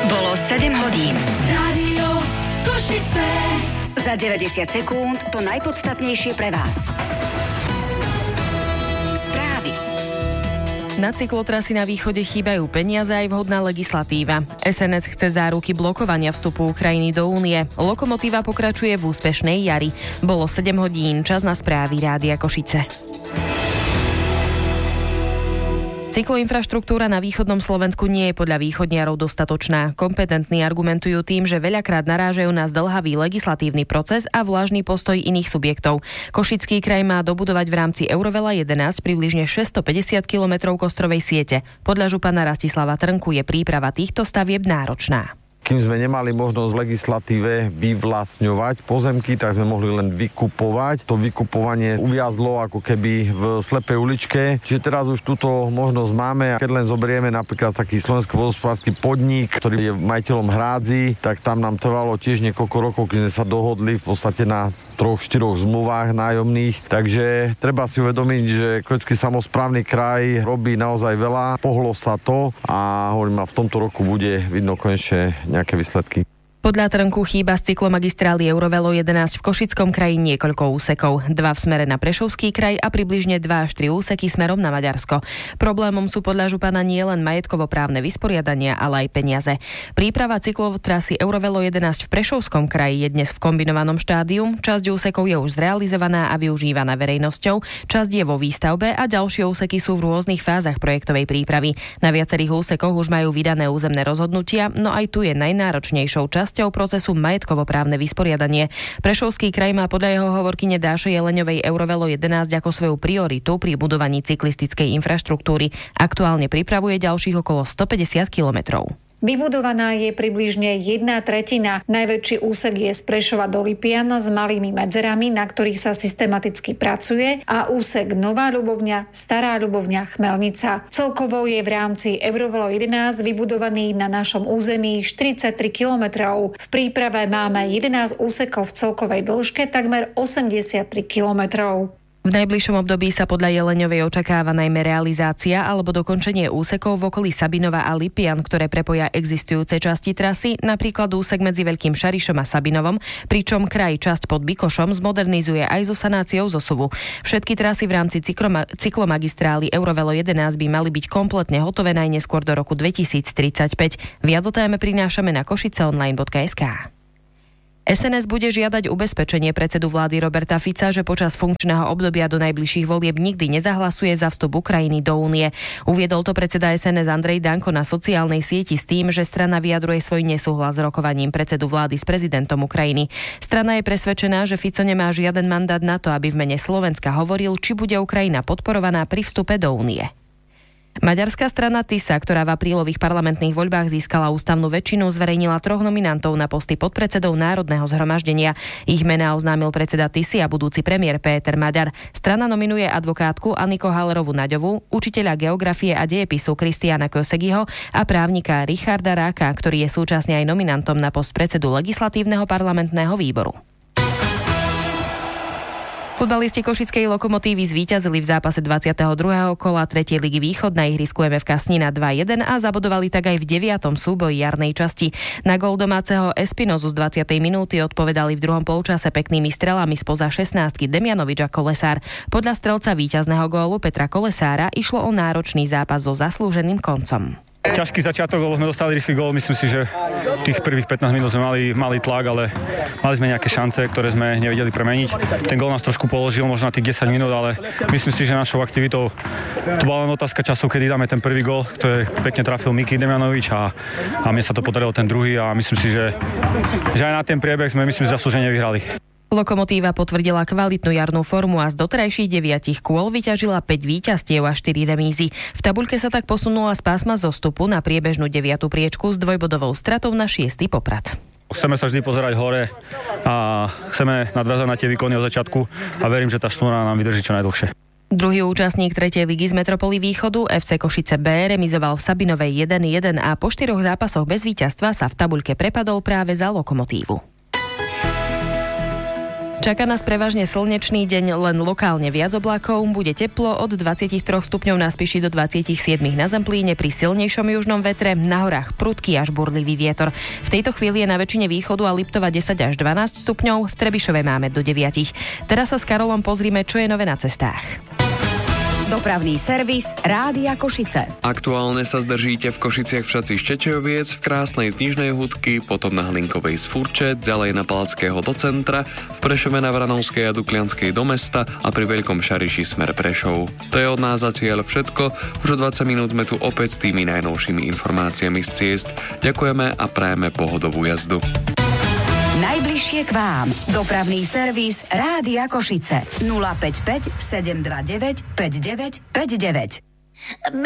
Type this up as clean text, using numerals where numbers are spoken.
Bolo 7 hodín. Rádio Košice. Za 90 sekúnd to najpodstatnejšie pre vás. Správy. Na cyklotrasy na východe chýbajú peniaze aj vhodná legislatíva. SNS chce záruky blokovania vstupu Ukrajiny do únie. Lokomotíva pokračuje v úspešnej jari. Bolo 7 hodín, čas na správy Rádia Košice. Cykloinfraštruktúra na východnom Slovensku nie je podľa východniarov dostatočná. Kompetentní argumentujú tým, že veľakrát narážajú na zdĺhavý legislatívny proces a vlažný postoj iných subjektov. Košický kraj má dobudovať v rámci Eurovela 11 približne 650 km kostrovej siete. Podľa župana Rastislava Trnku je príprava týchto stavieb náročná. Kým sme nemali možnosť v legislatíve vyvlastňovať pozemky, tak sme mohli len vykupovať. To vykupovanie uviazlo ako keby v slepej uličke. Čiže teraz už túto možnosť máme. Keď len zoberieme napríklad taký slovenský vodohospodársky podnik, ktorý je majiteľom hrádzi, tak tam nám trvalo tiež niekoľko rokov, keď sme sa dohodli v podstate na 3-4 zmluvách nájomných. Takže treba si uvedomiť, že Košický samosprávny kraj robí naozaj veľa. Pohlo sa to a hovorím, v tomto roku bude vidno konečne nejaké výsledky. Podľa Trnku chýba z cyklomagistrály Eurovelo 11 v Košickom kraji niekoľko úsekov. 2 v smere na Prešovský kraj a približne 2 až 3 úseky smerom na Maďarsko. Problémom sú podľa župana nielen majetkovo-právne vysporiadania, ale aj peniaze. Príprava cyklotrasy Eurovelo 11 v Prešovskom kraji je dnes v kombinovanom štádiu. Časť úsekov je už zrealizovaná a využívaná verejnosťou, časť je vo výstavbe a ďalšie úseky sú v rôznych fázach projektovej prípravy. Na viacerých úsekoch už majú vydané územné rozhodnutia, no aj tu je najnáročnejšou časťou procesu majetkovo-právne vysporiadanie. Prešovský kraj má podľa jeho hovorkyne Dáše Jeleňovej Eurovelo 11 ako svoju prioritu pri budovaní cyklistickej infraštruktúry. Aktuálne pripravuje ďalších okolo 150 kilometrov. Vybudovaná je približne 1/3. Najväčší úsek je z Prešova do Lipian s malými medzerami, na ktorých sa systematicky pracuje, a úsek Nová Ľubovňa, Stará Ľubovňa, Chmelnica. Celkovo je v rámci Eurovelo 11 vybudovaných na našom území 43 kilometrov. V príprave máme 11 úsekov v celkovej dĺžke takmer 83 kilometrov. V najbližšom období sa podľa Jeleňovej očakáva najmä realizácia alebo dokončenie úsekov v okolí Sabinova a Lipian, ktoré prepoja existujúce časti trasy, napríklad úsek medzi Veľkým Šarišom a Sabinovom, pričom kraj časť pod Bikošom zmodernizuje aj so sanáciou zosuvu. Všetky trasy v rámci cyklomagistrály Eurovelo 11 by mali byť kompletne hotové najneskôr do roku 2035. Viac o téme prinášame na košiceonline.sk. SNS bude žiadať ubezpečenie predsedu vlády Roberta Fica, že počas funkčného obdobia do najbližších volieb nikdy nezahlasuje za vstup Ukrajiny do únie. Uviedol to predseda SNS Andrej Danko na sociálnej sieti s tým, že strana vyjadruje svoj nesúhlas s rokovaním predsedu vlády s prezidentom Ukrajiny. Strana je presvedčená, že Fico nemá žiaden mandát na to, aby v mene Slovenska hovoril, či bude Ukrajina podporovaná pri vstupe do únie. Maďarská strana TISA, ktorá v aprílových parlamentných voľbách získala ústavnú väčšinu, zverejnila 3 nominantov na posty podpredsedov Národného zhromaždenia. Ich mená oznámil predseda TISY a budúci premiér Péter Maďar. Strana nominuje advokátku Aniko Hallerovú Naďovú, učiteľa geografie a dejepisu Kristiána Kösegiho a právnika Richarda Ráka, ktorý je súčasne aj nominantom na post predsedu legislatívneho parlamentného výboru. Futbalisti košickej Lokomotívy zvíťazili v zápase 22. kola 3. ligy Východ na ihrisku MFK Snina 2-1 a zabodovali tak aj v 9. súboji jarnej časti. Na gól domáceho Espinozu z 20. minúty odpovedali v druhom polčase peknými strelami spoza 16 Demianovič a Kolesár. Podľa strelca víťazného gólu Petra Kolesára išlo o náročný zápas so zaslúženým koncom. Ťažký začiatok, lebo sme dostali rýchly gól. Myslím si, že tých prvých 15 minút sme mali tlak, ale mali sme nejaké šance, ktoré sme nevedeli premeniť. Ten gól nás trošku položil, možno na tých 10 minút, ale myslím si, že našou aktivitou to bola len otázka času, kedy dáme ten prvý gól, ktorý pekne trafil Miki Demianovič a mne sa to podarilo ten druhý a myslím si, že aj na ten priebeh sme zaslúžene vyhrali. Lokomotíva potvrdila kvalitnú jarnú formu a z doterajších 9 kôl vyťažila 5 víťazstiev a 4 remízy. V tabuľke sa tak posunula z pásma zostupu na priebežnú 9. priečku s dvojbodovou stratou na 6. Poprad. Chceme sa vždy pozerať hore a chceme nadviazať na tie výkony od začiatku a verím, že tá šnúra nám vydrží čo najdlhšie. Druhý účastník 3. ligy z Metropoly Východu, FC Košice B, remizoval v Sabinovej 1-1 a po 4 zápasoch bez víťazstva sa v tabuľke prepadol práve za Lokomotívu. Čaká nás prevažne slnečný deň, len lokálne viac oblákov, bude teplo od 23 stupňov na Spiši do 27 na Zemplíne pri silnejšom južnom vetre, na horách prudký až burlivý vietor. V tejto chvíli je na väčšine východu a Liptova 10 až 12 stupňov, v Trebišove máme do 9. Teraz sa s Karolom pozrime, čo je nové na cestách. Dopravný servis Rádia Košice. Aktuálne sa zdržíte v Košiciach v Šaci Štečejovec, v Krásnej z Nižnej Hudky, potom na Hlinkovej z Furče, ďalej na Palackého do centra, v Prešove na Vranovskej a Duklianskej do mesta a pri Veľkom Šariši smer Prešov. To je od nás zatiaľ všetko. Už o 20 minút sme tu opäť s tými najnovšími informáciami z ciest. Ďakujeme a prajeme pohodovú jazdu. Najbližšie k vám. Dopravný servis Rádia Košice. 055 729 5959.